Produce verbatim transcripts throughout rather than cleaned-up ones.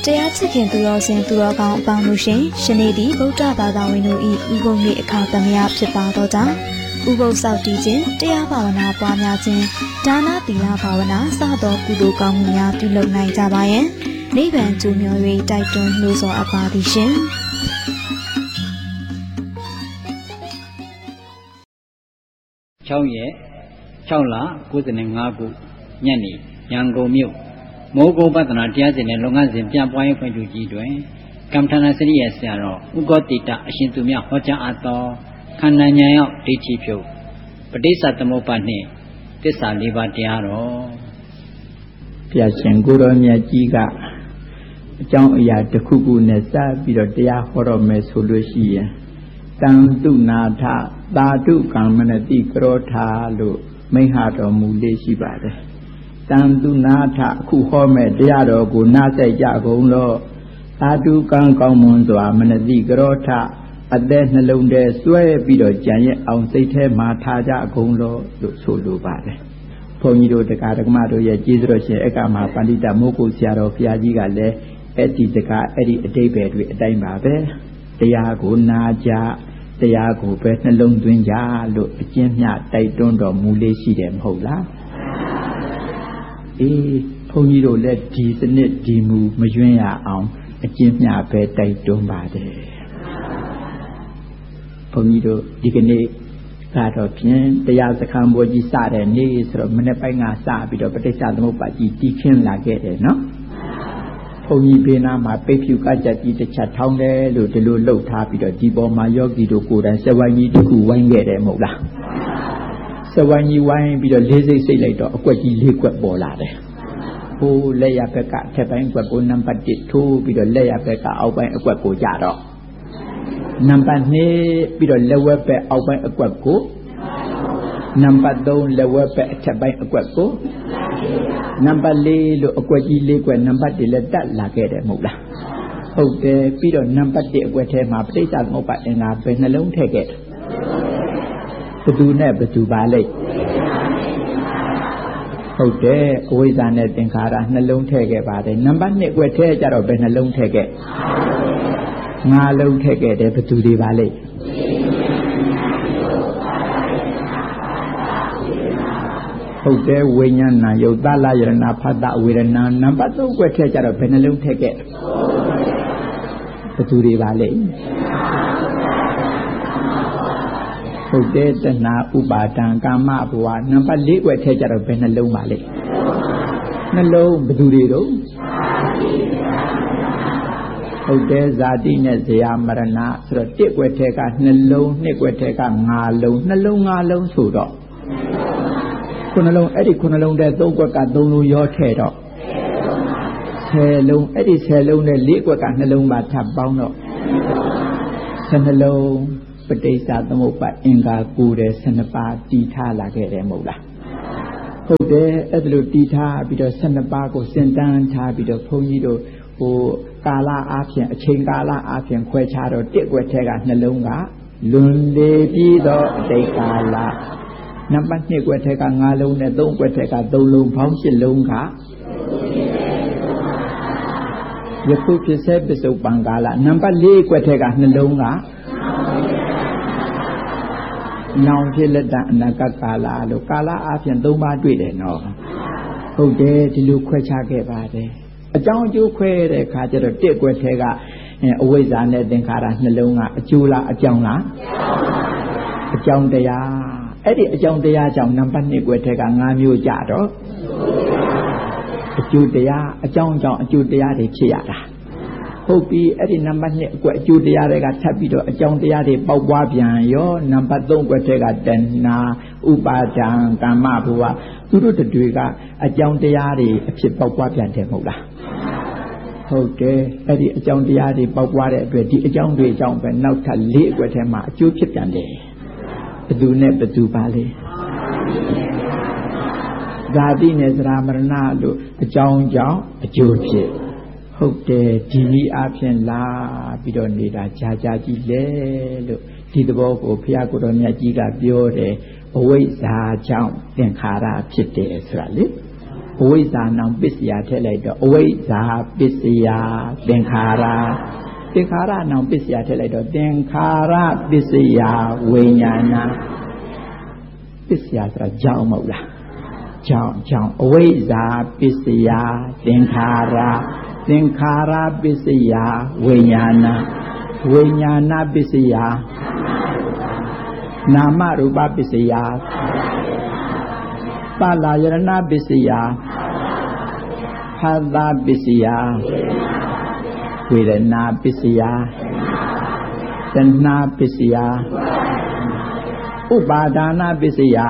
တရားချစ်ခင်သူတော်စင်သူတော်ကောင်းအပေါင်းတို့ရှင်ယနေ့ဒီဗုဒ္ဓဘာသာဝင်တို့ဤဥပုံနေ့အခါသမယဖြစ်ပါတော့ကြောင်းဥပုသ်ဆောက်တည်ခြင်းတရားဘာဝနာပွားများခြင်းဒါနသီလဘာဝနာစသောကုသိုလ်ကောင်းမှုများပြုလုပ်နိုင်ကြပါယံနိဗ္ဗာန်ကျိုးမြော်၍တိုက်တွန်းနှိုးဆော်အပ်ပါသည်ရှင်၆ရက်၆လ၉၅ခုညနေရန်ကုန်မြို့မိုးကုတ်ပတ္တနာတရားစင်နဲ့လုပ်ငန်းစဉ်ပြပွားရေးဖွံ့ဖြိုးကြီးတွင်ကမ္မထာနာစရိယဆရာတော်ဥက္ကောတိတအရှင်သူမြတ်ဟောကြားအပ်သောခန္ဓာဉာဏ်ရောက်ဒိဋ္ဌိဖြုတ်ပဋိစ္စသမုပ္ပါဒ်နှင့်သစ္စာလေးပါးတရားတော်ဘုရားရှင်ကိုရောမြတ်ကြီးကအကြောင်းအရာတစ်ခုခုနဲ့စပြီးတော့တရားဟောတော်မယ်ဆိုလို့ရှိရင်တံတုနာထသာတုကမ္မနတိကရောထာလို့မိန့်ဟတော်မူလေးရှိပါတယ်တံတုနာထအခုဟောမဲ့တရားတော်ကိုနားဆက်ကြကုန်လို့သာတုကံကောင်းမွန်စွာမနတိကရောထအသက်နှလုံးထဲစွဲပြီးတော့ကြံရဲ့အောင်စိတ်ထဲမှာထားကြကုန်လို့လို့ဆိုလိုပါတယ်ဘုန်းကြီးတို့တရားဓမ္မတို့ရဲ့ကျေးဇူးတော်ရှင်အက္ခမပန္တိတမိုးကုတ်ဆရာတော်ဘုရားကြီးကလည်းအဲ့ဒီစကားအဲ့ဒီအတိတ်ပဲတွေအတိုင်းပါပဲတရားကိုနာကြတရားကိုပဲနှလုံးသွင်းကြလို့အကျဉ်းမျှတိုက်တွန်းတော်မူလေးရှိတယ်မဟုတ်လားအေးဘုန်းကြီးတို့လည်းဒီစနစ်ဒီမူမယွင်းရအောင်အကျဉ်းမျှပဲတိုက်တွန်းပါတယ်ဘုန်းကြီးတို့ဒီကနေ့ကတော့ဖြင့်တရားစခန်းပွဲကြီးစတဲ့နေ့ဆိုတော့မနေ့ပိုင်းကစပြီးတော့ပဋိစ္စသမုပ္ပါဒ်ကြီးတည်ခင်းလာခဲ့တယ်နော်ဘုန်းကြီးဘေးနားမှာပိတ်ဖြူကကြက်ကြီးတစ်ချက်ထောင်းတယ်လို့ဒီလိုလှုပ်ထားပြီးတော့ဒီပေါ်မှာယောဂီတို့ကိုယ်တိုင်စဝိုင်းကြီးတစ်ခုဝိုင်းခဲ့တယ်မဟုတ်လားစဝိုင်းကြီးဝိုင်းပြီးတော့လေးစိတ်စိတ်လိုက်တော့အကွက်ကြီးလေးကွက်ပေါ်လာတယ်ဟိုလက်ရဘက်ကထက်ပိုင်းကွက်ကိုနံပါတ်တစ်ထိုးပြီးတော့လက်ရဘက်ကအောက်ပိုင်းအကွက်ကိုကြတော့နံပါတ်နှစ်ပြီးတော့လက်ဝက်ဘက်အောက်ပိုင်းအကွက်ကိုနံပါတ်သုံးလက်ဝက်ဘက်အထက်ပိုင်းအကွက်ကိုနံပါတ်လေးလို့အကွက်ကြီးလေးကွက်နံပါတ်တစ်လည်းတက်လာခဲ့တယ်မဟုတ်လားဟုတ်တယ်ပြီးတော့နံပါတ်တစ်အကွက်ထဲမှာပဋိစ္စသမုပ္ပါဒ်အင်္ဂါပဲနှလုံးထည့်ခဲ့တယ်ဘသူနဲ့ဘသူပါလိမ့်ဟုတ်တယ်အဝိဇ္ဇာနဲ့သင်္ခါရနှလုံးထည့်ခဲ့ပါတယ်နံပါတ်နှစ်အကွက်ထဲကျတော့ပဲနှလုံးထည့်ခဲ့ငါလုံးထည့်ခဲ့တယ်ဘသူတွေပါလိမ့်ဟုတ်တယ်ဝိညာဏယုတ်သလယရဏဖတ်တဝေဒနာနံပါတ်သုံးကွက်ထဲကျတော့ဘယ်နှလုံးထည့်ခဲ့ဘသူတွေပါလိမ့်ဟုတ်တယ်တဏှာဥပါဒံကာမဘဝနံပါတ်လေးကွက်ထဲကျတော့ဘယ်နှလုံးပါလိမ့်နှလုံးဘသူတွေတော့ဟုတ်တယ်ဇာတိနဲ့ဇရာမရဏဆိုတော့တစ်ကွက်ထဲကနှလုံးနှစ်ကွက်ထဲကငါးလုံးနှလုံးငါးလုံးဆိုတော့ခုနှလုံးအဲ့ဒီခုနှလုံးတဲ့သုံးကွက်ကသုံးလုံးရောထည့်တော့ဆယ်လုံးအဲ့ဒီဆယ်လုံးနဲ့လေးကွက်ကနှလုံးပါထပ်ပေါင်းတော့ဆယ်နှလုံးပဋိစ္စသမုပ္ပါဒ်အင်္ဂါကိုယ်တဲ့ဆယ်နှစ်ပါးတည်ထားလာခဲ့တယ်မဟုတ်လားဟုတ်တယ်အဲ့ဒါလိုတည်ထားပြီးတော့ဆယ်နှစ်ပါးကိုစင်တန်းထားပြီးတော့ဘုန်းကြီးတို့ဟိုကာလအားဖြင့်အချိန်ကာလအားဖြင့်ခွဲခြားတော့တစ်ကွက်ထဲကနှလုံးကလွန်လေပြီးတော့အတိတ်ကာလနံပါတ်နှစ်ကွက်ထဲကငါးလုံးနဲ့သုံးကွက်ထဲကသုံးလုံးပေါင်းရှစ်လုံးကယခုဖြစ်စေပစ္စုပန်ကာလနံပါတ်လေးကွက်ထဲကနှလုံးကနောင်ဖြစ်လက်တအနာဂတ်ကာလလို့ကာလအပြင်သုံးပါးတွေ့တယ်နော်ဟုတ်တယ်ဒီလိုခွဲခြားခဲ့ပါတယ်အကြောင်းအကျိုးခွဲတဲ့အခါကျတော့တစ်ကွက်ထဲကအဝိဇ္ဇာနဲ့သင်္ခါရနှလုံးကအကျိုးလားအကြောင်းလားအကြောင်းတရားအဲ့ဒီအကြောင်းတရားကြောင့်နံပါတ်နှစ်ကွက်ထဲကငါးမျိုးကြတော့အကျိုးတရားအကြောင်းကြောင့်အကျိုးတရားတွေဖြစ်ရတာဟုတ်ပြီအဲ့ဒီနံပါတ်နှစ်အကွက်အကျိုးတရားတွေကထပ်ပြီးတော့အကြောင်းတရားတွေပေါက်ပွားပြန်ရောနံပါတ်သုံးကွက်ထဲကတဏှာဥပါဒံကာမဘဝသူတို့တွေကအကြောင်းတရားတွေအဖြစ်ပေါက်ပွားပြန်တယ်မဟုတ်လားဟုတ်တယ်အဲ့ဒီအကြောင်းတရားတွေပေါက်ပွားတဲ့အတွက်ဒီအကြောင်းတွေအကြောင်းပဲနောက်ထပ်လေးအကွက်ထဲမှာအကျိုးဖြစ်ပြန်တယ်ဘသူနဲ့ဘသူပါလေဇာတိနဲ့ဇရာမရဏလို့အကြောင်းကြောင့်အကျိုးဖြစ်ဟုတ်တယ်ဒီနည်းအားဖြင့်လာပြီးတော့နေတာကြာကြာကြီးလေလို့ဒီသဘောကိုဘုရားကိုယ်တော်မြတ်ကြီးကပြောတယ်အဝိဇ္ဇာကြောင့်သင်္ခါရဖြစ်တယ်ဆိုတာလေအဝိဇ္ဇာနောင်ပစ္စယထည့်လိုက်တော့အဝိဇ္ဇာပစ္စယသင်္ခါရသင်္ခါရနောင်ပစ္စယထည့်လိုက်တော့သင်္ခါရပစ္စယဝိညာဏပစ္စယဆိုတာကြောင်းမဟုတ်လားကြောင်းကြောင်းအဝိဇ္ဇာပစ္စယသင်္ခါရသင်္ခါရပစ္စယဝိညာဏဝိညာဏပစ္စယနာမရူပပစ္စယပါဠာယရဏပစ္စယဟာသပစ္စယဝေဒနာပစ္စယတဏှာပစ္စယဥပါဒါနပစ္စယ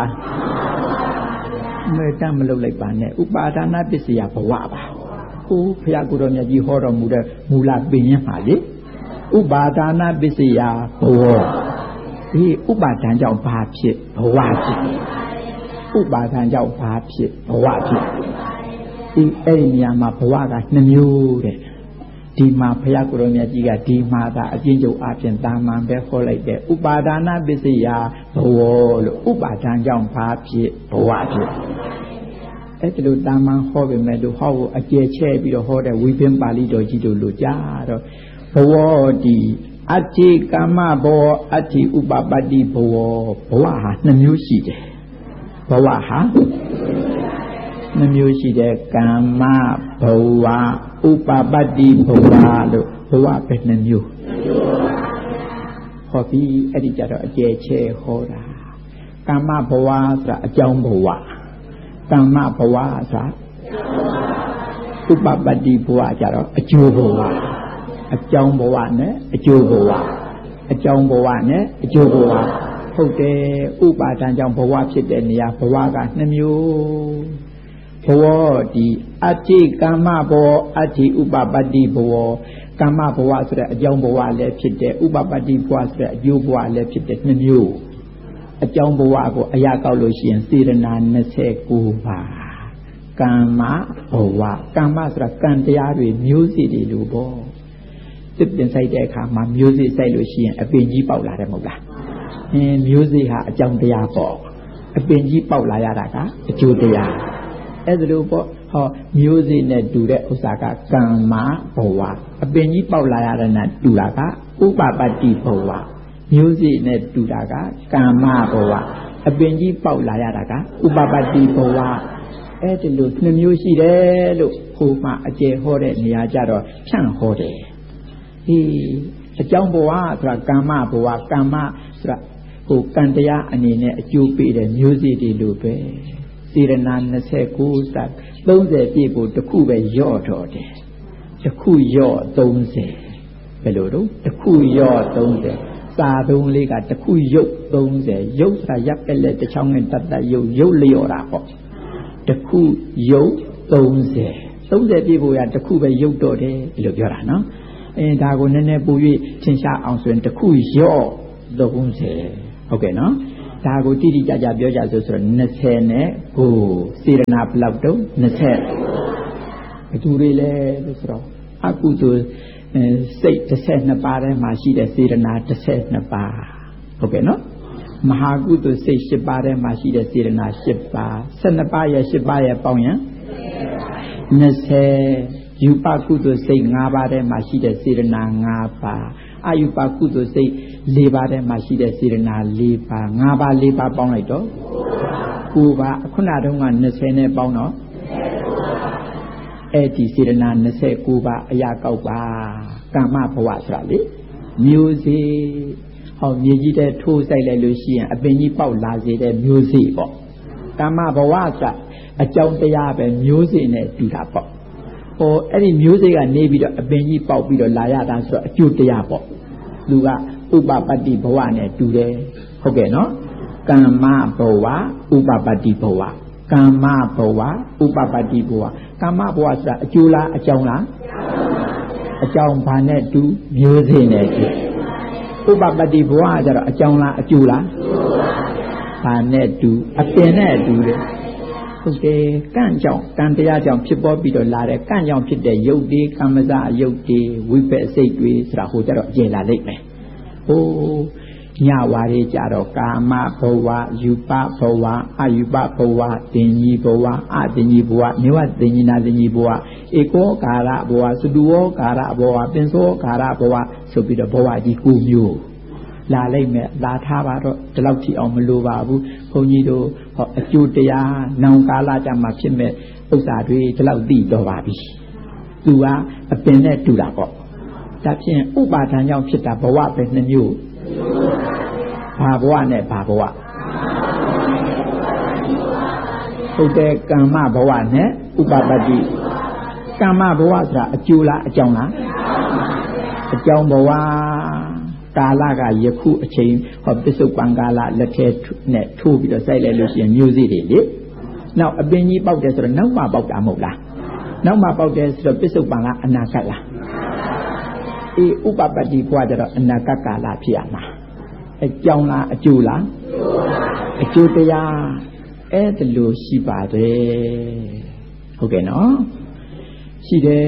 မေတ္တာမလုပ်လိုက်ပါနဲ့ဥပါဒါနပစ္စယဘဝပါဟိုဘုရားကိုယ်တော်မြတ်ကြီးဟောတော်မူတဲ့မူလပင်ရမှာလေဥပါဒါနပစ္စယဘဝဒီဥပါဒံကြောင့်ဘာဖြစ်ဘဝဖြစ်ဥပါဒံကြောင့်ဘာဖြစ်ဘဝဖြစ်ဒီအဲ့ဒီနေရာမှာဘဝကနှစ်မျိုးတဲ့ဒီမှာဘုရားကိုယ်တော်မြတ်ကြီးကဒီမှာသာအကျဉ်းချုပ်အပြင်တာမန်ပဲခေါ်လိုက်တဲ့ဥပါဒါနပစ္စယဘဝလို့ဥပါဒံကြောင့်ဘာဖြစ်ဘဝဖြစ်အဲ့ဒီလိုတာမန်ဟောပေမဲ့လို့ဟောကိုအကျယ်ချဲ့ပြီးတော့ဟောတဲ့ဝိပင်းပါဠိတော်ကြီးတို့လို့ကြားတော့ဘဝဒီအတ္တိကာမဘဝအတ္တိဥပပတ္တိဘဝဘဝဟာနှစ်မျိုးရှိတယ်ဘဝဟာနှမျိုးရှိတဲ့ကာမဘဝဥပပတ္တိဘဝလို့ဘဝပဲနှမျိုးဟောပြီးအဲ့ဒီကြတော့အကျယ်ချဲဟောတာကာမဘဝဆိုတာအကြောင်းဘဝကာမဘဝဆိုတာဥပပတ္တိဘဝကြတော့အကျိုးဘဝအကြောင်းဘဝနဲ့အကျိုးဘဝအကြောင်းဘဝနဲ့အကျိုးဘဝဟုတ်တယ်ဥပါဒံကြောင့်ဘဝဖြစ်တဲ့နေရာဘဝကနှမျိုးဘဝဒီအတ္တိကာမဘဝအတ္တိဥပပတ္တိဘဝကာမဘဝဆိုတဲ့အကြောင်းဘဝလည်းဖြစ်တယ်ဥပပတ္တိဘဝဆိုတဲ့အကျိုးဘဝလည်းဖြစ်တယ်နှစ်မျိုးအကြောင်းဘဝကိုအရာကောက်လို့ရှိရင်စေတနာยี่สิบเก้าပါးကာမဘဝကာမဆိုတာကံတရားတွေမျိုးစေ့တွေလို့ပေါ့စစ်ပင်ဆိုင်တဲ့အခါမှာမျိုးစေ့ဆိုင်လို့ရှိရင်အပင်ကြီးပေါက်လာတယ်မဟုတ်လားအင်းမျိုးစေ့ဟာအကြောင်းတရားပေါ့အပင်ကြီးပေါက်လာရတာကအကျိုးတရားအဲ့ဒါလို့ပေါ့ဟောမျိုးစေ့နဲ့တူတဲ့ဥစ္စာကကမ္မဘဝအပင်ကြီးပေါက်လာရတဲ့နဲ့တူတာကဥပပတ္တိဘဝမျိုးစေ့နဲ့တူတာကကမ္မဘဝအပင်ကြီးပေါက်လာရတာကဥပပတ္တိဘဝအဲ့ဒီလိုနှစ်မျိုးရှိတယ်လို့ကိုမှအကျေဟောတဲ့နေရာကြတော့ဖြန့်ဟောတယ်ဒီအကြောင်းဘဝဆိုတာကမ္မဘဝကမ္မဆိုတာကိုကံတရားအနေနဲ့အကျိုးပေးတဲ့မျိုးစေ့တွေလို့ပဲစေရနာยี่สิบเก้าစပ်သုံးဆယ်ပြည့်ဖို့တစ်ခုပဲရော့တော့တယ်တစ်ခုရော့သုံးဆယ်ဘယ်လိုတော့တစ်ခုရော့သုံးဆယ်စာသုံးလေးကတစ်ခုရုပ်သုံးဆယ်ရုပ်ဆိုတာရပ်ပက်လက်တစ်ချောင်းနဲ့တတ်တတ်ရုပ်ရုပ်လျော့တာပေါ့တစ်ခုရုပ်သုံးဆယ်သုံးဆယ်ပြည့်ဖို့ရတစ်ခုပဲရုပ်တော့တယ်လို့ပြောတာနော်အဲဒါကိုနည်းနည်းပို၍သင်ရှားအောင်ဆိုရင်တစ်ခုရော့သုံးဆယ်ဟုတ်ကဲ့နော်ဒါကိုတိတိကျကျပြောကြဆိုဆိုတော့ยี่สิบနဲ့ကိုစေရနာဘယ်လောက်တုံးยี่สิบဘယ်သူတွေလဲလို့ဆိုတော့အကုသိုလ်စိတ်ยี่สิบ二ပါးထဲမှာရှိတဲ့စေရနာยี่สิบ二ပါးဟုတ်ကဲ့နော်မဟာကုသိုလ်စိတ်၈ပါးထဲမှာရှိတဲ့စေရနာ၈ပါး၁၂ပါးရဲ့၈ပါးရဲ့ပေါင်းရင်ยี่สิบယူပကုသိုလ်စိတ်၅ပါးထဲမှာရှိတဲ့စေရနာ၅ပါးအာယုပကုသိုလ်စိတ်၄ပါးထဲမှာရှိတဲ့စေရနာ၄ပါး၅ပါး၄ပါးပေါင်းလိုက်တော့ကိုပါခုနတုန်းကยี่สิบနဲ့ပေါင်းတော့အဲ့ဒီစေရနာยี่สิบเก้าပါးအရာကောက်ပါကာမဘဝဆိုတာလေမျိုးစေ့ဟောမြေကြီးတဲ့ထိုးဆိုင်လိုက်လို့ရှိရင်အပင်ကြီးပေါက်လာစေတဲ့မျိုးစေ့ပေါ့ကာမဘဝဆိုတာအကြောင်းတရားပဲမျိုးစေ့နဲ့တူတာပေါ့ဟိုအဲ့ဒီမျိုးစေ့ကနေပြီးတော့အပင်ကြီးပေါက်ပြီးတော့လာရတာဆိုတော့အကျိုးတရားပေါ့သူကဥပပတ္တိဘဝနဲ့တူတယ်ဟုတ်ကဲ့နော်ကမ္မဘဝဥပပတ္တိဘဝကမ္မဘဝဥပပတ္တိဘဝကမ္မဘဝဆိုတာအကျိုးလားအကြောင်းလားအကြောင်းဘာနဲ့တူမျိုးစေ့နဲ့တူဥပပတ္တိဘဝကျတော့အကြောင်းလားအကျိုးလားဘာနဲ့တူအပင်နဲ့တူတယ်ဟုတ်တယ်ကံကြောင့်ကံတရားကြောင့်ဖြစ်ပေါ်ပြီးတော့လာတဲ့ကံကြောင့်ဖြစ်တဲ့ယုတ်တွေကမ္မဇအယုတ်တွေဝိပက်စိတ်တွေဆိုတာဟိုကြတော့အကျဉ်းလာလိမ့်မယ်ဟိုညဝါရီကြတော့ကာမဘဝယူပဘဝအယူပဘဝတင်ကြီးဘဝအတင်ကြီးဘဝမြေဝတင်ကြီးနာတင်ကြီးဘဝဧကောကာရဘဝသုတုဝောကာရဘဝပင်စောကာရဘဝဆိုပြီးတော့ဘဝကြီး၉မျိုးလာလိုက်မဲ့လာထားပါတော့ဒီလောက်ထိအောင်မလိုပါဘူးဘုန်းကြီးတို့ဟောအကျိုးတရားနောင်ကာလကြမှာဖြစ်မဲ့ဥစ္စာတွေဒီလောက်သိတော့ပါပြီသူကအပင်နဲ့တူတာပေါ့ဒါဖြင့်ဥပါဒံကြောင့်ဖြစ်တာဘဝပဲနှမျိုးဘာဘဝနဲ့ဘာဘဝဟုတ်တယ်ကမ္မဘဝနဲ့ဥပပတ္တိကမ္မဘဝဆိုတာအကျိုးလားအကြောင်းလားအကြောင်းဘဝကာလကယခုအချိန်ဟောပစ္စုပန်ကာလလက်ထဲနဲ့ထိုးပြီးတော့စိုက်လိုက်လို့ရှိရင်မျိုးစေ့တွေလေနောက်အပင်ကြီးပေါက်တယ်ဆိုတော့နောက်မှပေါက်တာမဟုတ်လားနောက်မှပေါက်တယ်ဆိုတော့ပစ္စုပန်ကအနာဂတ်လားအေးဥပပတ္တိဘဝကျတော့အနာဂတ်ကာလဖြစ်ရမှာအကြောင်းလားအကျိုးလားအကျိုးတရားအဲ့ဒါလို့ရှိပါတယ်ဟုတ်ကဲ့နော်ရှိတယ်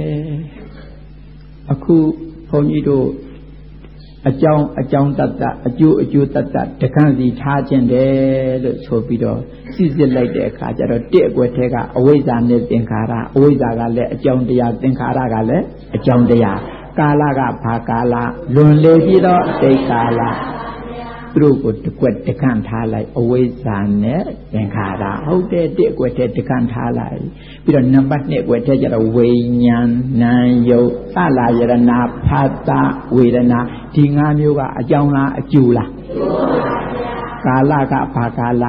အခုဘုန်းကြီးတို့အကြောင်းအကြောင်းတတ္တအကျိုးအကျိုးတတ္တတခန့်စီထားခြင်းတယ်လို့ဆိုပြီးတော့စစ်စစ်လိုက်တဲ့အခါကျတော့တစ်အကွက်ထဲကအဝိဇ္ဇာနဲ့သင်္ခါရအဝိဇ္ဇာကလည်းအကြောင်းတရားသင်္ခါရကလည်းအကြောင်းတရားကာလကဘာကာလလွန်လေပြီးတော့အတိတ်ကာလသူတို့ကိုတကွက်တခန့်ထားလိုက်အဝိဇ္ဇာနဲ့သင်္ခါရဟုတ်တယ်တစ်အကွက်ထဲတခန့်ထားလိုက်ပြီးတော့နံပါတ်နှစ်အကွက်ထဲကျတော့ဝိညာဉ်နာယုတ်သလာယရဏဖတ်တာဝေဒနာဒီငါးမျိုးကအကြောင်းလားအကျိုးလားကာလကဘာကာလ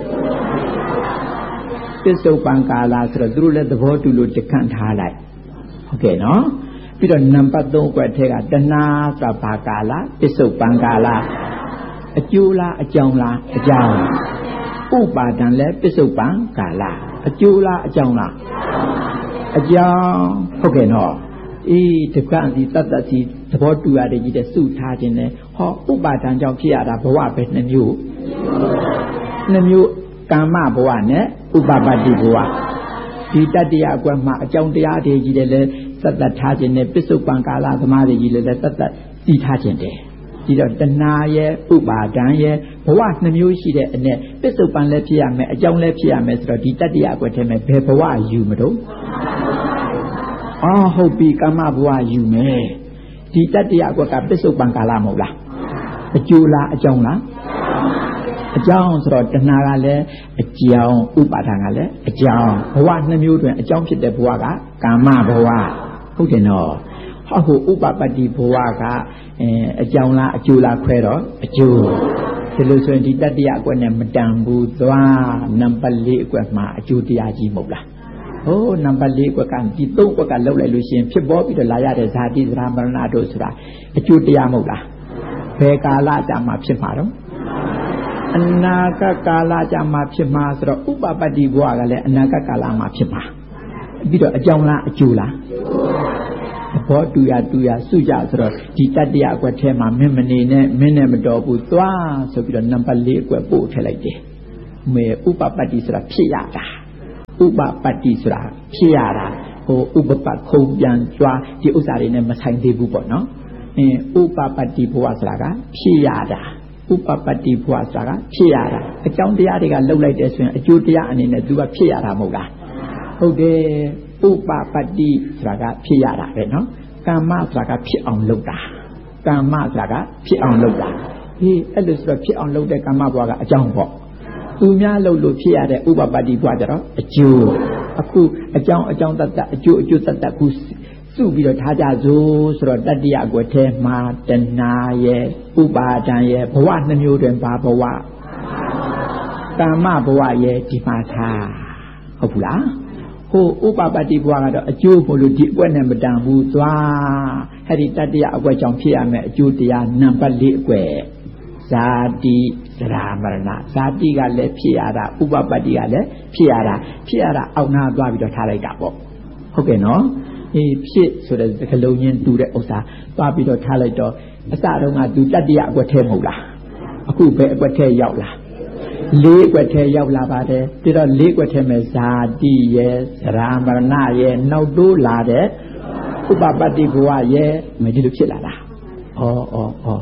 ပစ္စုပန်ကာလဆိုတော့သူတို့လည်းသဘောတူလို့တခန့်ထားလိုက်ဟုတ်ကဲ့နော်ပြီးတော့နံပါတ်သုံးအကွက်ထဲကတဏှာဆိုတာဘာကာလပစ္စုပန်ကာလအကျိုးလားအကြောင်းလားအကြောင်းဥပါဒံလည်းပစ္စုပန်ကာလအကျိုးလားအကြောင်းလားအကြောင်းဟုတ်ကဲ့နော်အေးတက္ကန့်စီတတ္တစီသဘောတူရတယ်ကြီးတဲ့စုထားခြင်းနဲ့ဟောဥပါဒံကြောင့်ဖြစ်ရတာဘဝပဲနှမျိုးနှမျိုးကာမဘဝနဲ့ဥပပတ္တိဘဝဒီတတ္တရအကွက်မှာအကြောင်းတရားတွေကြီးတယ်လေသတ္တထားခြင်းနဲ့ပစ္စုပန်ကာလသမားတွေကြီးလည်းသတ္တစီထားခြင်းတယ်ဒီတော့တဏှာရဲ့ဥပါဒံရဲ့ဘဝနှမျိုးရှိတဲ့အ내ပစ္စုပန်လည်းဖြစ်ရမယ်အကြောင်းလည်းဖြစ်ရမယ်ဆိုတော့ဒီတတ္တရအကွက်ထဲမှာဘယ်ဘဝယူမလို့အော်ဟုတ်ပြီကာမဘဝယူမယ်ဒီတတ္တရအကွက်ကပစ္စုပန်ကာလမဟုတ်လားအကျိုးလားအကြောင်းလားအကြောင်းဆိုတော့တဏှာကလည်းအကြောင်းဥပါဒံကလည်းအကြောင်းဘဝနှမျိုးတွင်အကြောင်းဖြစ်တဲ့ဘဝကကာမဘဝဟုတ်တယ်နော်ဟောဟိုဥပပတ္တိဘဝကအအကြောင်းလားအကျိုးလားခွဲတော့အကျိုးဒီလိုဆိုရင်ဒီတတ္တရအကွက်နဲ့မတန်ဘူးသွားနံပါတ်လေးအကွက်မှာအကျိုးတရားကြီးမဟုတ်လားဟိုနံပါတ်လေးအကွက်ကဒီသုံးအကွက်ကလောက်လိုက်လို့ရှိရင်ဖြစ်ပေါ်ပြီးတော့လာရတဲ့ဇာတိဇရာမရဏတို့ဆိုတာအကျိုးတရားမဟုတ်လားဘယ်ကာလကြာမှဖြစ်မှာတော့အနာဂတ်ကာလကြာမှဖြစ်မှာဆိုတော့ဥပပတ္တိဘဝကလည်းအနာဂတ်ကာလမှာဖြစ်မှာပြီးတော့အကြောင်းလားအကျိုးလားဘောတူရတူရစုကြဆိုတော့ဒီတတ္တရအကွက်ထဲမှာမင်းမနေနဲ့မင်းနဲ့မတော်ဘူးသွားဆိုပြီးတော့နံပါတ်လေးအကွက်ပို့ထည့်လိုက်တယ်မေဥပပတ္တိဆိုတာဖြစ်ရတာဥပပတ္တိဆိုတာဖြစ်ရတာဟိုဥပပတ်ခုံပြန်ကြွားဒီဥစ္စာတွေနဲ့မဆိုင်သေးဘူးပေါ့နော်အင်းဥပပတ္တိဘဝဆိုတာကဖြစ်ရတာဥပပတ္တိဘဝဆိုတာကဖြစ်ရတာအကြောင်းတရားတွေကလှုပ်လိုက်တဲ့ဆိုရင်အကျိုးတရားအနေနဲ့သူကဖြစ်ရတာမဟုတ်လားဟုတ်တယ်ဥပပတ္တိဆိုတာကဖြစ်ရတာပဲနော်ကမ္မဆိုတာကဖြစ်အောင်လုပ်တာကမ္မဆိုတာကဖြစ်အောင်လုပ်တာဟေးအဲ့လိုဆိုတော့ဖြစ်အောင်လုပ်တဲ့ကမ္မဘဝကအကြောင်းပေါ့သူများလုပ်လို့ဖြစ်ရတဲ့ဥပပတ္တိဘဝကျတော့အကျိုးအခုအကြောင်းအကြောင်းတတ္တအကျိုးအကျိုးတတ္တခုစုပြီးတော့ထားကြစို့ဆိုတော့တတ္တိယအကွက်ထဲမှာတဏှာရဲ့ဥပါဒံရဲ့ဘဝနှမျိုးတွင်ဘာဘဝကာမဘဝရဲ့ဒီမှာထားဟုတ်ဘူးလားဟိုဥပပတ္တိဘဝကတော့အကျိုးဖို့လို့ဒီအကွက်နဲ့မတန်ဘူးသွားအဲ့ဒီတတ္တယအကွက်ကြောင့်ဖြစ်ရမယ်အကျိုးတရားနံပါတ်လေးအကွက်ဇာတိဇရာမရဏဇာတိကလည်းဖြစ်ရတာဥပပတ္တိကလည်းဖြစ်ရတာဖြစ်ရတာအောက်နာသွားပြီးတော့ထားလိုက်တာပေါ့ဟုတ်ကဲ့နော်အေးဖြစ်ဆိုတဲ့စကားလုံးချင်းတူတဲ့ဥစ္စာသွားပြီးတော့ထားလိုက်တော့အစတုန်းကသူတတ္တယအကွက်ထဲမဟုတ်လားအခုဘယ်အကွက်ထဲရောက်လာလေးအကွက်ထဲရောက်လာပါတယ်ပြီးတော့လေးအကွက်ထဲမှာဇာတိရဲ့ဇရာမရဏရဲ့နောက်တိုးလာတဲ့ဥပပတ္တိဘဝရဲ့မဒီလိုဖြစ်လာတာဩဩဩ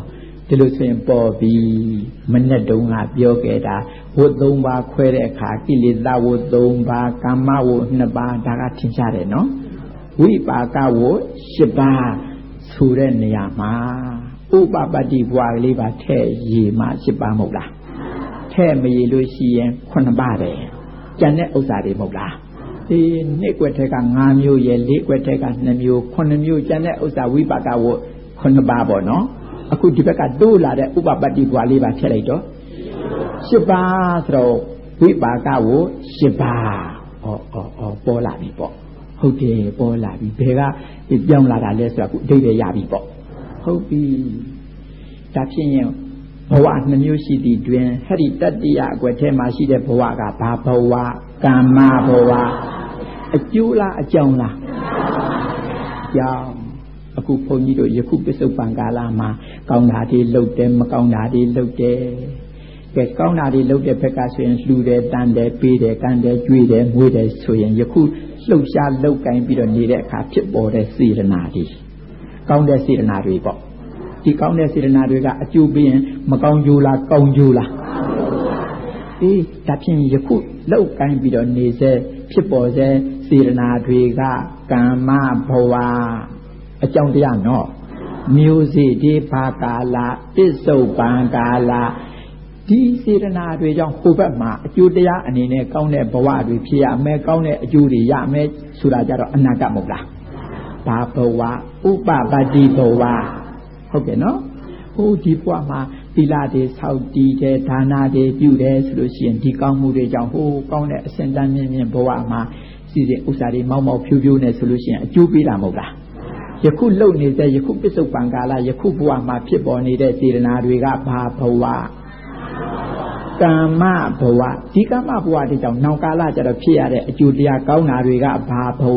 ဒီလိုဆိုရင်ပေါ်ပြီးမနဲ့တုန်းကပြောခဲ့တာဝတ်သုံးပါးခွဲတဲ့အခါကိလေသာဝတ်သုံးပါးကာမဝတ်နှစ်ပါးဒါကထင်ရှားတယ်နော်ဝိပါကဝတ်ရှစ်ပါးဆိုတဲ့နေရာမှာဥပပတ္တိဘွားကလေးပါထဲ့ရည်မှရှစ်ပါးမဟုတ်လားထဲ့မရည်လို့ရှိရင်ခုနှစ်ပါးတယ်ကျန်တဲ့ဥစ္စာတွေမဟုတ်လားဒီနှစ်ကွက်ထက်က၅မျိုးရဲ့လေးကွက်ထက်က၂မျိုးခုနှစ်မျိုးကျန်တဲ့ဥစ္စာဝိပါကဝတ်ခုနှစ်ပါးပေါ့နော်အခုဒီဘက်ကတိုးလာတဲ့ဥပပတ္တိဘွားလေးပါထည့်လိုက်တော့ရှစ်ပါးဆိုတော့ဝိပါကဝတ်ရှစ်ပါးဩဩဩပေါ်လာပြီပေါ့ဟုတ်တယ်ပေါ်လာပြီဘယ်ကပြောင်းလာတာလဲဆိုတော့အခုအဓိပ္ပာယ်ရပြီပေါ့ဟုတ်ပြီဒါဖြစ်ရင်ဘဝနှမျိုးရှိသည့်တွင်ဟဲ့ဒီတတ္တိယအကွက်ထဲမှာရှိတဲ့ဘဝကဘာဘဝကာမဘဝအကျိုးလားအကြောင်းလားအကြောင်းအခုဘုန်းကြီးတို့ယခုပစ္စုပန်ကာလမှာကောင်းတာတွေလုပ်တယ်မကောင်းတာတွေလုပ်တယ်ကဲကောင်းတာတွေလုပ်တဲ့ဘက်ကဆိုရင်လှူတယ်တန်တယ်ပေးတယ်ကမ်းတယ်ကြွေးတယ်ငွေတယ်ဆိုရင်ယခုလှုပ်ရှားလှုပ်ကိုင်းပြီးတော့နေတဲ့အခါဖြစ်ပေါ်တဲ့စေတနာတွေကောင်းတဲ့စေတနာတွေပေါ့ဒီကောင်းတဲ့စေတနာတွေကအကျိုးပေးရင်မကောင်းကျိုးလားကောင်းကျိုးလားအေးဒါဖြင့်ယခုလှုပ်ကိုင်းပြီးတော့နေစေဖြစ်ပေါ်စေစေတနာတွေကကာမဘဝအကြောင်းတရားနော်မျိုးစေ့ဒီဘာကာလပစ္စုပန်ကာလဒီစေတနာတွေကြောင့်ဟိုဘက်မှာအကျိုးတရားအနေနဲ့ကောင်းတဲ့ဘဝတွေဖြစ်ရမယ်ကောင်းတဲ့အကျိုးတွေရမယ်ဆိုတာကြတော့အနာဂတ်မဟုတ်လားဘာဘဝဥပပတ္တိဘဝဟုတ်ကဲ့နော်ဟိုဒီဘဝမှာသီလတွေဆောက်တည်တယ်ဒါနတွေပြုတယ်ဆိုလို့ရှိရင်ဒီကောင်းမှုတွေကြောင့်ဟိုကောင်းတဲ့အစဉ်တန်းမြင့်မြင့်ဘဝမှာစီစဉ်ဥစ္စာတွေမောက်မောက်ဖြူဖြူနဲ့ဆိုလို့ရှိရင်အကျိုးပေးတာမဟုတ်လားယခုလုံနေတဲ့ယခုပစ္စုပန်ကာလယခုဘဝမှာဖြစ်ပေါ်နေတဲ့စေတနာတွေကဘာဘဝကာမဘဝဒီကာမဘဝတွေကြောင့်နောက်ကာလကျတော့ဖြစ်ရတဲ့အကျိုးတရားကောင်းတာတွေကဘာဘဝ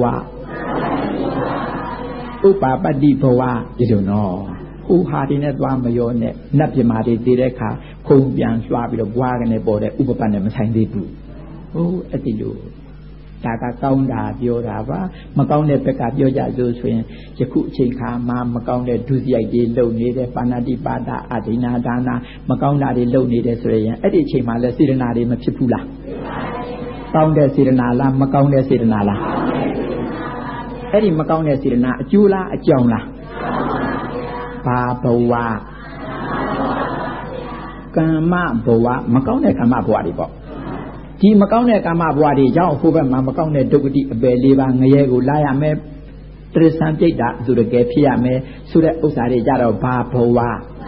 ဥပပတ္တိဘဝဒီလိုနော်ဟိုဟာဒီနဲ့သွားမရောနဲ့နတ်ပြမာတွေတည်တဲ့အခါခုံပြန်ရွှားပြီးတော့ဘွားကနေပေါ်တဲ့ဥပပတ်နဲ့မဆိုင်သေးဘူးဟိုအဲ့ဒီလိုဒါကကောင်းတာပြောတာပါမကောင်းတဲ့ဘက်ကပြောကြဆိုဆိုရင်ယခုအချိန်ခါမှာမကောင်းတဲ့ဒုစရိုက်တွေလုပ်နေတဲ့ပါဏာတိပါဒအဒိနာဒါနာမကောင်းတာတွေလုပ်နေတယ်ဆိုရင်အဲ့ဒီအချိန်မှာလဲစေတနာတွေမဖြစ်ဘူးလားကောင်းတဲ့စေတနာလားမကောင်းတဲ့စေတနာလားအဲ့ဒီမကောင်းတဲ့စေတနာအကျိုးလားအကြောင်းလားဘာဘဝကာမဘဝမကောင်းတဲ့ကာမဘဝတွေပေါ့ဒီမကောင်းတဲ့ကာမဘဝတွေကြောင့်ဟိုဘက်မှာမကောင်းတဲ့ဒုက္ခတိအပယ်လေးပါငရဲကိုလာရမယ်တရစ္ဆာန်ပြိတ္တာဆိုတော့ကဲဖြစ်ရမယ်ဆိုတဲ့ဥစ္စာတွေကြတော့ဘာဘဝ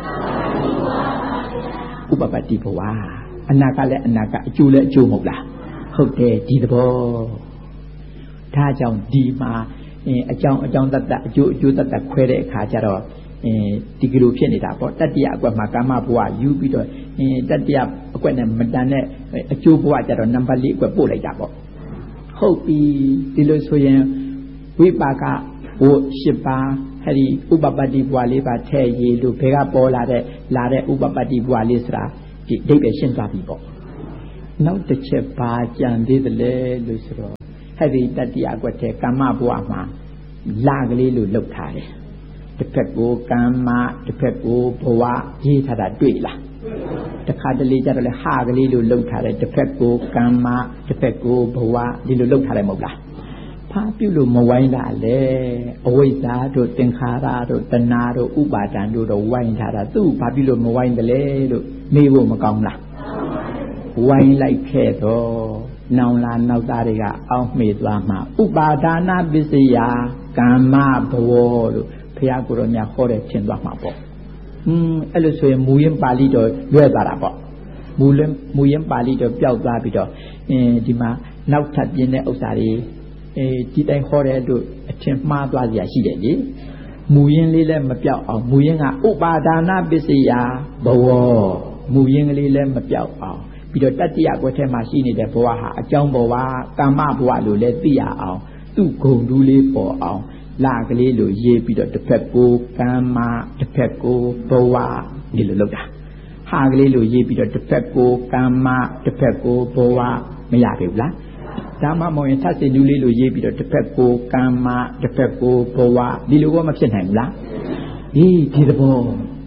ဥပပတ္တိဘဝအနာကလည်းအနာကအကျိုးလည်းအကျိုးမဟုတ်လားဟုတ်တယ်ဒီသဘောဒါကြောင့်ဒီမှာအကြောင်းအကြောင်းတတ်တတ်အကျိုးအကျိုးတတ်တတ်ခွဲတဲ့အခါကျတော့ဒီကလိုဖြစ်နေတာပေါ့တတ္တိယအကွက်မှာကာမဘဝယူပြီးတော့တတ္တိယအကွက်နဲ့မတန်တဲ့အကျိုးဘဝကျတော့နံပါတ်၄အကွက်ပို့လိုက်တာပေါ့ဟုတ်ပြီဒီလိုဆိုရင်ဝိပါကဘု၈ပါးဟဲ့ဒီဥပပတ္တိဘဝလေးပါထဲ့ရည်လို့ဘယ်ကပေါ်လာတဲ့လာတဲ့ဥပပတ္တိဘဝလေးဆိုတာဒီအဓိပ္ပာယ်ရှင်းသွားပြီပေါ့နောက်တစ်ချက်ပါကြံသေးတယ်လေလို့ဆိုတော့ဟဲ့ဒီတတ္တိယအကွက်ထဲကာမဘဝမှာလာကလေးလို့လောက်ထားတယ်တစ်ဖက်ကိုကာမတစ်ဖက်ကိုဘဝရေးထားတာတွေ့လားတခါတလေကြတော့လေဟာကလေးလို့လှုပ်ထားတယ်တစ်ဖက်ကိုကာမတစ်ဖက်ကိုဘဝဒီလိုလှုပ်ထားတယ်မဟုတ်လားဖားပြုလို့မဝိုင်းတာလေအဝိဇ္ဇာတို့သင်္ခါရတို့တဏှာတို့ဥပါဒံတို့တော့ဝိုင်းထားတာသူ့ဘာပြုလို့မဝိုင်းတယ်လေလို့နေဖို့မကောင်းလားဝိုင်းလိုက်ခဲ့တော့နောင်လာနောက်သားတွေကအောက်မေ့သွားမှာဥပါဒါနပစ္စယကာမဘဝလို့ဘုရားကိုယ်တော်များဟောတဲ့ထင်သွားမှာပေါ့อืมအဲ့လိုဆိုရင်မူရင်းပါဠိတော်လွဲသွားတာပေါ့မူလမူရင်းပါဠိတော်ပျောက်သွားပြီးတော့အင်းဒီမှာနောက်ထပ်ပြင်းတဲ့ဥစ္စာတွေအဲဒီတိုင်းဟောတဲ့တို့အထင်မှားသွားစရာရှိတယ်လေမူရင်းလေးလည်းမပြောက်အောင်မူရင်းကဥပါဒါနပစ္စယဘဝမူရင်းကလေးလည်းမပြောက်အောင်ပြီးတော့တတ္တိယကွက်ထဲမှာရှိနေတဲ့ဘဝဟာအကြောင်းဘဝကာမဘဝလို့လည်းသိရအောင်သူ့ဂုဏ်တူးလေးပေါ်အောင်လာကလေးလိုရေးပြီးတော့တစ်ဖက်ကိုကာမတစ်ဖက်ကိုဘဝဒီလိုလုပ်တာဟာကလေးလိုရေးပြီးတော့တစ်ဖက်ကိုကာမတစ်ဖက်ကိုဘဝမရပြီဘူးလားဒါမှမဟုတ်ရင်သတ်စင်တူးလေးလိုရေးပြီးတော့တစ်ဖက်ကိုကာမတစ်ဖက်ကိုဘဝဒီလိုကမဖြစ်နိုင်ဘူးလားဒီဒီသဘော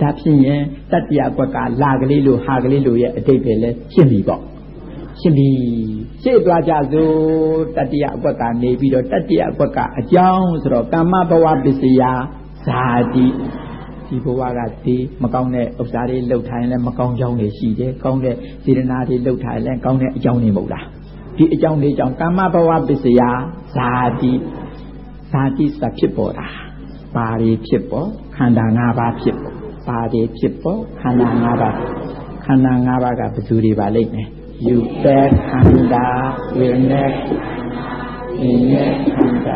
ဒါဖြင့်ရင်တတ္တယကွက်ကလာကလေးလိုဟာကလေးလိုရဲ့အတိတ်ပဲလဲရှင်းပြီပေါ့ရှင်းပြီရှေ့သွားကြစို့တတ္တယကွက်ကနေပြီးတော့တတ္တယကွက်ကအကြောင်းဆိုတော့ကာမဘဝပစ္စယဇာတိဒီဘဝကဒီမကောင်းတဲ့ဥစ္စာတွေလှုပ်ထိုင်လဲမကောင်းကြောင်းတွေရှိတယ်ကောင်းတဲ့စေတနာတွေလှုပ်ထိုင်လဲကောင်းတဲ့အကြောင်းတွေမဟုတ်လားဒီအကြောင်းလေးကြောင့်ကာမဘဝပစ္စယဇာတိဇာတိစဖြစ်ပေါ်တာပါရီဖြစ်ပေါ်ခန္ဓာ၅ပါးဖြစ်ပေါ်ပါရီဖြစ်ပေါ်ခန္ဓာ၅ပါးခန္ဓာ၅ပါးကဘယ်သူတွေပါလိမ့်မယ်ယူပဲခန္ဓာဝိညာဉ်ဉာဏ်နဲ့ခန္ဓာ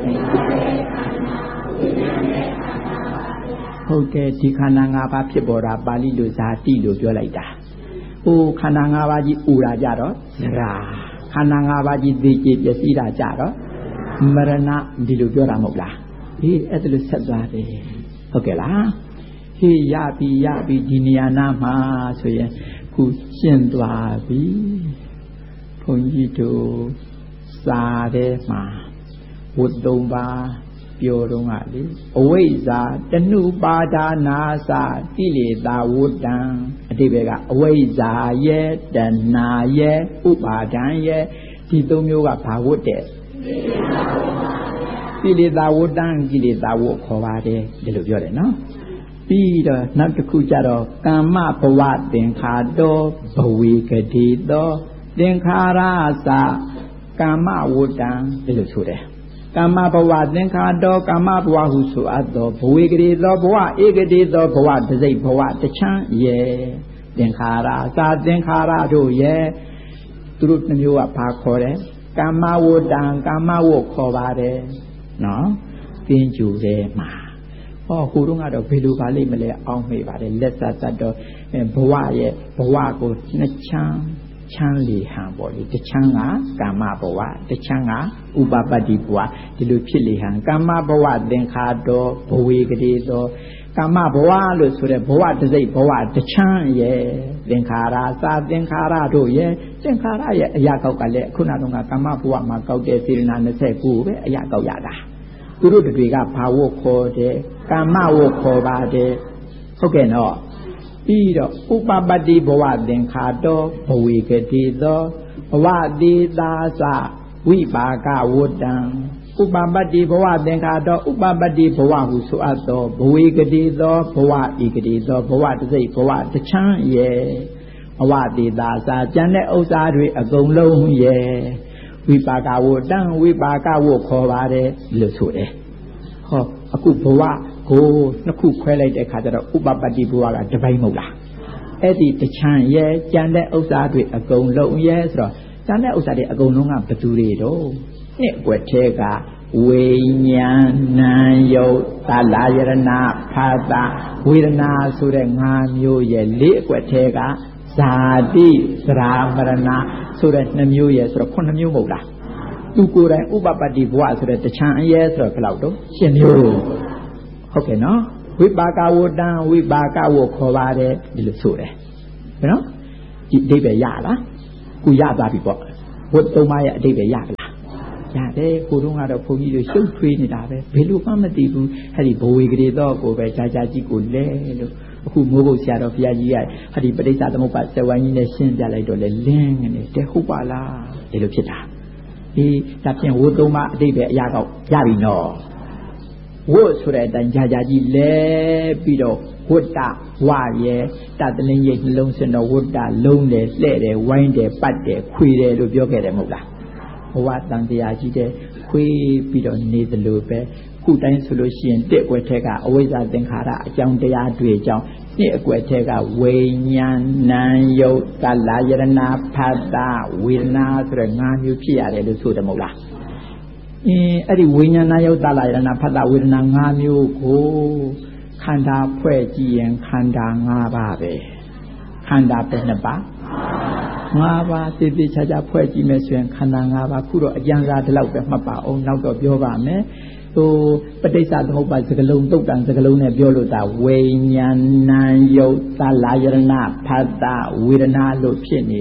ဟုတ်ကဲ့ဒီခန္ဓာ၅ပါးဖြစ်ပေါ်တာပါဠိလိုဇာတိလို့ပြောလိုက်တာ။ဟိုခန္ဓာ၅ပါးကြီးဥရာကြတော့ဇရာခန္ဓာ၅ပါးကြီးသိကြပျက်စီးတာကြတော့မရဏဒီလိုပြောတာမဟုတ်လား။ဒီအဲ့ဒါလိုဆက်သွားတယ်။ဟုတ်ကဲ့လား။ဟေးရပြီရပြီဒီနေရာနာမှာဆိုရင်ခုရှင်းသွားပြီ။ဘုန်းကြီးတို့စာထဲမှာဝတ်သုံးပါပြောတော့ကလေအဝိဇ္ဇာတဏှုပါဒာနာသကိလေသာဝတ္တံအတိပ္ပယ်ကအဝိဇ္ဇာရဲ့တဏှာရဲ့ဥပါဒံရဲ့ဒီသုံးမျိုးကဘာဝတ်တဲ့ကိလေသာဝတ္တံကိလေသာဝတ်ခေါ်ပါတယ်ဒီလိုပြောတယ်နော်ပြီးတော့နောက်တစ်ခုကျတော့ကာမဘဝသင်္ခါတောဘဝေကတိတောသင်္ခါရသကာမဝတ္တံဒီလိုဆိုတယ်ကာမဘဝသင်္ခါတောကာမဘဝဟုဆိုအပ်သောဘဝေကတိသောဘဝဧကတိသောဘဝတစိတ်ဘဝတချမ်းရဲ့သင်္ခါရသာသင်္ခါရတို့ရဲ့သူတို့နှမျိုးကဘာခေါ်တယ်ကာမဝတ္တံကာမဝတ်ခေါ်ပါတယ်နော်သင်ကြူတယ်မှာဟောဟိုတုန်းကတော့ဘယ်လိုပါလိမ့်မလဲအောင်းမေးပါတယ်လက်ဆက်ဆက်တော့ဘဝရဲ့ဘဝကိုနှစ်ချမ်းချမ်းလေဟံပေါ့လေတချမ်းကကာမဘဝတချမ်းကဥပပတ္တိဘဝဒီလိုဖြစ်လေဟံကာမဘဝသင်္ခါတောဘဝေကတိသောကာမဘဝလို့ဆိုတဲ့ဘဝတစိတ်ဘဝတချမ်းရဲ့သင်္ခါရစာသင်္ခါရတို့ရဲ့သင်္ခါရရဲ့အရာကောက်ကလည်းခုနကကာမဘဝမှာကောက်တဲ့စေတနာ၂၉ပဲအရာကောက်ရတာသူတို့တွေကဘာဝတ်ခေါ်တယ်ကာမဝတ်ခေါ်ပါတယ်ဟုတ်ကဲ့နော်ပြီးတော့ဥပပတ္တိဘဝသင်္ခါတောဘဝေကတိသောဘဝတိသာသဝိပါကဝတ္တံဥပပတ္တိဘဝသင်္ခါတောဥပပတ္တိဘဝဟုဆိုအပ်သောဘဝေကတိသောဘဝဧကတိသောဘဝတစိတ်ဘဝတချမ်းရဲ့ဘဝတိသာသကျန်တဲ့ဥစ္စာတွေအကုန်လုံးရဲ့ဝိပါကဝတ္တံဝိပါကဝတ်ခေါ်ပါတယ်လို့ဆိုတယ်ဟောအခုဘဝကိုနှစ်ခုခွဲလိုက်တဲ့အခါကျတော့ဥပပတ္တိဘဝကတစ်ပိုင်းမဟုတ်လားအဲ့ဒီတချမ်းရဲ့ကြံတဲ့ဥစ္စာတွေအကုန်လုံးရဲ့ဆိုတော့ကြံတဲ့ဥစ္စာတွေအကုန်လုံးကဘယ်သူတွေတော့နှစ်အွက်ထဲကဝိညာဏ်နာယုတ်သလာယရဏဖာတာဝေဒနာဆိုတဲ့၅မျိုးရဲ့လေးအွက်ထဲကဇာတိသရာမရဏဆိုတဲ့နှစ်မျိုးရဲ့ဆိုတော့ခုနှစ်မျိုးမဟုတ်လားသူကိုယ်တိုင်ဥပပတ္တိဘဝဆိုတဲ့တချမ်းအရဲ့ဆိုတော့ဘယ်လောက်တော့ရှင်းမျိုးဟုတ်ကဲ့နော်ဝိပါကဝတ္တံဝိပါကဝတ်ခေါ်ပါတယ်ဒီလိုဆိုတယ်ဘယ်နော်ဒီအဓိပ္ပာယ်ရလားခုရသွားပြီပေါ့ဝတ်သုံးပါးရဲ့အဓိပ္ပာယ်ရလားရတယ်ကိုတုန်းကတော့ဘုန်းကြီးတို့ရှုပ်ထွေးနေတာပဲဘယ်လိုမှမသိဘူးအဲ့ဒီဘဝေကလေးတော့ကိုပဲဂျာဂျာကြီးကိုလဲလို့အခုမိုးကုတ်ဆရာတော်ဘုရားကြီးကအဲ့ဒီပဋိစ္စသမုပ္ပါစဝိုင်းကြီးနဲ့ရှင်းပြလိုက်တော့လေလင်းနေတယ်ဟုတ်ပါလားဒီလိုဖြစ်တာဒီဒါဖြင့်ဝတ်သုံးပါးအဓိပ္ပာယ်အရာတော့ရပြီနော်ဝတ်ဆိုတဲ့အတိုင်းဂျာဂျာကြီးလဲပြီးတော့ဝတ္တဝရဲ့တတလင်းရဲ့နှလုံးစင်တော့ဝတ္တလုံးတယ်လှဲ့တယ်ဝိုင်းတယ်ပတ်တယ်ခွေတယ်လို့ပြောခဲ့တယ်မဟုတ်လားဘဝတန်တရားကြီးတဲ့ခွေပြီးတော့နေသလိုပဲခုတိုင်းဆိုလို့ရှိရင်တစ်အကွက်ထဲကအဝိဇ္ဇာသင်္ခါရအကြောင်းတရားတွေအကြောင်းနှစ်အကွက်ထဲကဝိညာဏ်နာယုတ်သလာယရဏဖတ်တာဝေဒနာဆိုတဲ့၅မျိုးဖြစ်ရတယ်လို့ဆိုတယ်မဟုတ်လားအင်းအဲ့ဒီဝိညာဏယုတ်သလာယရဏဖတ်တာဝေဒနာ၅မျိုးကိုခန္ဓာဖွဲ့ကြည့်ရင်ခန္ဓာ၅ပါးပဲခန္ဓာပဲနှစ်ပါး၅ပါးသိသိချာချာဖွဲ့ကြည့်မယ်ဆိုရင်ခန္ဓာ၅ပါးခုတော့အကျဉ်းစားဒီလောက်ပဲမှတ်ပါအောင်နောက်တော့ပြောပါမယ်ဟိုပဋိစ္စသမုပ္ပါစကလုံးတုတ်တန်စကလုံးနဲ့ပြောလို့တာဝိညာဏယုတ်သလာယရဏဖတ်တာဝေဒနာလို့ဖြစ်နေတာ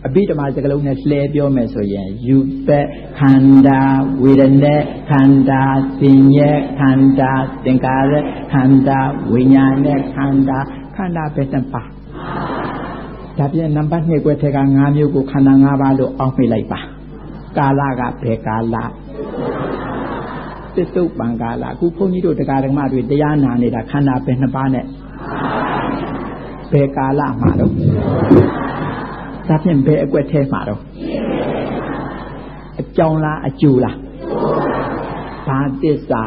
အဘိဓမ္မာစကားလုံးနဲ့လှည့်ပြောမယ်ဆိုရင်ယူပက်ခန္ဓာဝေဒနာခန္ဓာသင်ញက်ခန္ဓာသင်္ခါရခန္ဓာဝိညာဉ်နဲ့ခန္ဓာခန္ဓာပဲတပါဒါပြန်နံပါတ်နှစ်ကွက်ထက်က၅မျိုးကိုခန္ဓာ၅ပါးလို့အောက်မိလိုက်ပါကာလကဘယ်ကာလသစ္စုပ္ပန်ကာလအခုဘုန်းကြီးတို့တရားဓမ္မတွေတရားနာနေတာခန္ဓာပဲနှစ်ပါးနဲ့ဘယ်ကာလမှာတော့ဒါဖြင့်ဘယ်အကွက်ထဲမှာတော့အကြောင်းလားအကျိုးလားဘာသစ္စာ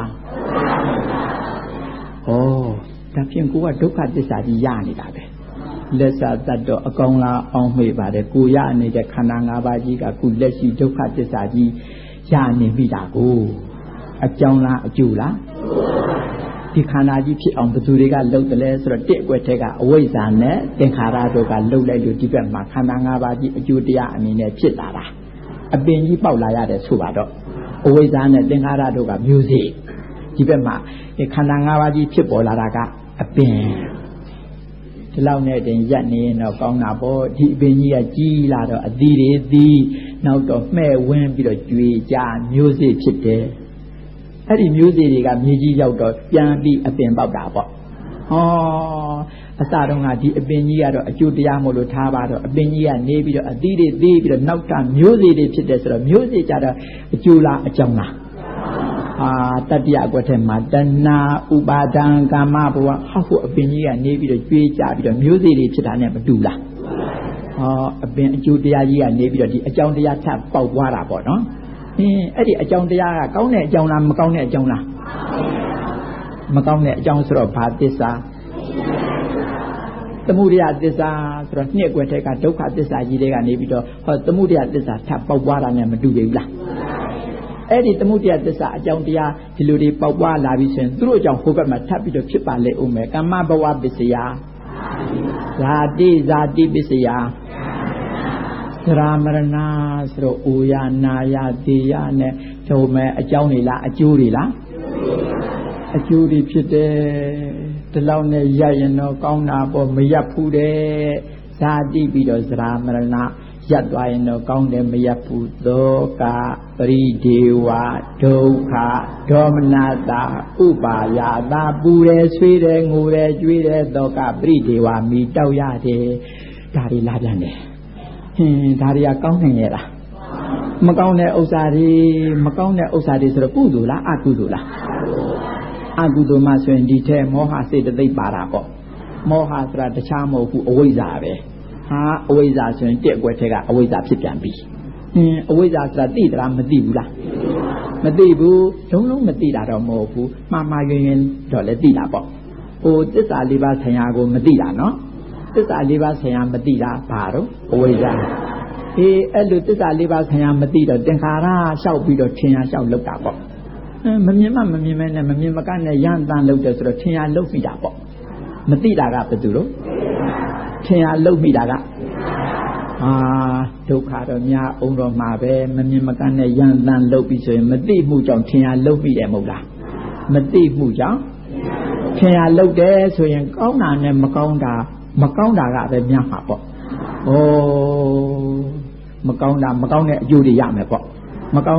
ဩဒါဖြင့်ကိုကဒုက္ခသစ္စာကြီးရနေတာပဲလက်စာတတ်တော့အကောင်လားအောင်မေ့ပါတယ်ကိုရနေတဲ့ခန္ဓာ၅ပါးကြီးကခုလက်ရှိဒုက္ခသစ္စာကြီးရနေပြီတာကိုအကြောင်းလားအကျိုးလားဒီခန္ဓာကြီးဖြစ်အောင်ဘယ်သူတွေကလှုပ်တယ်လဲဆိုတော့တစ်အကွက်ထဲကအဝိဇ္ဇာနဲ့သင်္ခါရတို့ကလှုပ်လိုက်လို့ဒီဘက်မှာခန္ဓာ၅ပါးကြီးအကျိုးတရားအနေနဲ့ဖြစ်လာတာအပင်ကြီးပေါက်လာရတယ်ဆိုပါတော့အဝိဇ္ဇာနဲ့သင်္ခါရတို့ကမျိုးစေ့ဒီဘက်မှာခန္ဓာ၅ပါးကြီးဖြစ်ပေါ်လာတာကအပင်ဒီလောက်နဲ့တင်ရက်နေရင်တော့ကောင်းတာပေါ့ဒီအပင်ကြီးကကြီးလာတော့အသီးတွေသီးနောက်တော့မှဲ့ဝင်းပြီးတော့ကြွေကြမျိုးစေ့ဖြစ်တယ်အဲ့ဒီမျိုးစေ့တွေကမြေကြီးရောက်တော့ပြန်ပြီးအပင်ပေါက်တာပေါ့ဟောအစတုန်းကဒီအပင်ကြီးကတော့အကျိုးတရားမို့လို့ထားပါတော့အပင်ကြီးကနေပြီးတော့အသီးတွေသေးပြီးတော့နောက်ကမျိုးစေ့တွေဖြစ်တယ်ဆိုတော့မျိုးစေ့ကြတော့အကျိုးလားအကြောင်းလားအာတတ္တယအကွက်ထဲမှာတဏှာဥပါဒံကာမဘဝဟောက်ဖို့အပင်ကြီးကနေပြီးတော့ကျွေးကြပြီးတော့မျိုးစေ့တွေဖြစ်တာနဲ့မတူလားဟောအပင်အကျိုးတရားကြီးကနေပြီးတော့ဒီအကြောင်းတရားထပ်ပေါက်သွားတာပေါ့နော်အင်းအဲ့ဒီအကြောင်းတရားကကောင်းတဲ့အကြောင်းလားမကောင်းတဲ့အကြောင်းလားမကောင်းတဲ့အကြောင်းဆိုတော့ဘာသစ္စာသမုဒယသစ္စာဆိုတော့နှစ်ကွက်ထဲကဒုက္ခသစ္စာကြီးတွေကနေပြီးတော့ဟောသမုဒယသစ္စာထပ်ပေါက်သွားတာနဲ့မတူဘူးလားအဲ့ဒီသမုဒယသစ္စာအကြောင်းတရားဒီလိုတွေပေါက်ပွားလာပြီးဆိုရင်သူတို့အကြောင်းဟိုဘက်မှာထပ်ပြီးတော့ဖြစ်ပါလေဦးမယ်ကမ္မဘဝပစ္စယဇာတိဇာတိပစ္စယသရမရဏဆိုတော့အိုရနာရသေရနဲ့ထုံမဲ့အကြောင်းတွေလားအကျိုးတွေလားအကျိုးတွေဖြစ်တယ်ဒီလောက်နဲ့ရရင်တော့ကောင်းတာပေါ့မရဘူးတဲ့ဇာတိပြီးတော့သရမရဏရပ်သွားရင်တော့ကောင်းတယ်မရဘူးသောကပရိဒေဝဒုက္ခဒေါမနတာဥပါယတာပူတယ်ဆွေးတယ်ငိုတယ်ကြွေးတယ်သောကပရိဒေဝမိတောက်ရတယ်ဒါတွေလာပြန်တယ်ဟင်းဒါတွေကကောင်းနိုင်ရဲ့လားမကောင်းတဲ့ဥစ္စာတွေမကောင်းတဲ့ဥစ္စာတွေဆိုတော့ကုသိုလ်လားအကုသိုလ်လားအကုသိုလ်မှဆိုရင်ဒီထဲမောဟစေတသိက်ပါတာပေါ့မောဟဆိုတာတခြားမဟုတ်ဘူးအဝိဇ္ဇာပဲဟာအဝိဇ္ဇာဆိုရင်တက်အကွက်ထဲကအဝိဇ္ဇာဖြစ်ပြန်ပြီဟင်းအဝိဇ္ဇာဆိုတာသိသလားမသိဘူးလားမသိဘူးလုံးလုံးမသိတာတော့မဟုတ်ဘူးမှားမှားယွင်းယွင်းတော့လည်းသိတာပေါ့ဟိုသစ္စာလေးပါးဆရာကိုမသိတာနော်သစ္စာလေးပါးဆရာမသိတာဘာတော့အဝိဇ္ဇာအေးအဲ့လိုသစ္စာလေးပါးဆရာမသိတော့သင်္ခါရလျှောက်ပြီးတော့ထင်ရလျှောက်လောက်တာပေါ့မမြင်မှမမြင်မဲနဲ့မမြင်မကနဲ့ရန်တန်လောက်တယ်ဆိုတော့ထင်ရလောက်မိတာပေါ့မသိတာကဘယ်သူလို့ထင်ရလောက်မိတာကအာဒုက္ခတော့များအောင်တော့မှာပဲမမြင်မကနဲ့ရန်တန်လောက်ပြီးဆိုရင်မသိမှုကြောင့်ထင်ရလောက်မိတယ်မဟုတ်လားမသိမှုကြောင့်ထင်ရလောက်တယ်ဆိုရင်ကောင်းတာနဲ့မကောင်းတာမကောင်းတာကပဲများမှာပေါ့ဩမကောင်းတာမကောင်းတဲ့အကျိုးတွေရမယ်ပေါ့မကောင်း